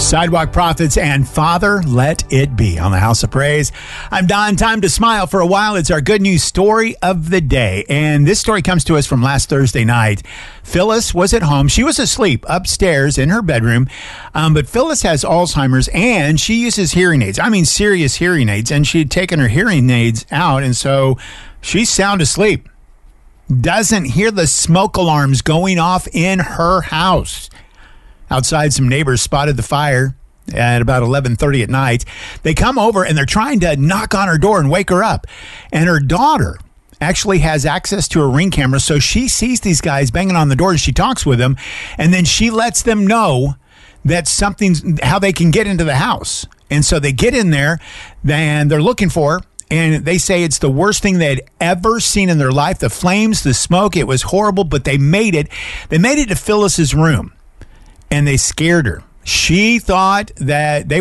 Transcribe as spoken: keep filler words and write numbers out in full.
Sidewalk Prophets and Father, Let It Be on the House of Praise. I'm Don. Time to smile for a while. It's our good news story of the day. And this story comes to us from last Thursday night. Phyllis was at home. She was asleep upstairs in her bedroom. Um, but Phyllis has Alzheimer's and she uses hearing aids. I mean, serious hearing aids. And she had taken her hearing aids out. And so she's sound asleep. Doesn't hear the smoke alarms going off in her house. Outside, some neighbors spotted the fire at about eleven thirty at night. They come over and they're trying to knock on her door and wake her up. And her daughter actually has access to a Ring camera, so she sees these guys banging on the door and she talks with them. And then she lets them know that something's, how they can get into the house. And so they get in there and they're looking for her. And they say it's the worst thing they'd ever seen in their life. The flames, the smoke, it was horrible, but they made it. They made it to Phyllis's room. And they scared her. She thought that they